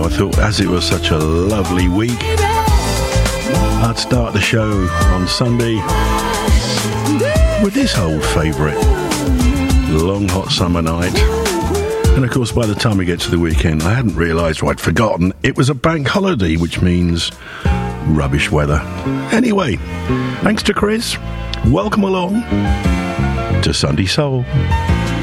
I thought, as it was such a lovely week, I'd start the show on Sunday with this old favourite, Long Hot Summer Night. And of course, by the time we get to the weekend, I hadn't realised, or I'd forgotten, it was a bank holiday, which means rubbish weather. Anyway, thanks to Chris. Welcome along to Sunday Soul.